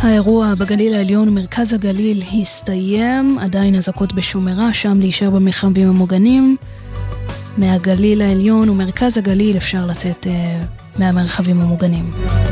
האירוע בגליל העליון ומרכז הגליל הסתיים, עדיין אזעקות בשומרה, שם להישאר במרחבים המוגנים. מהגליל העליון ומרכז הגליל אפשר לצאת מהמרחבים המוגנים.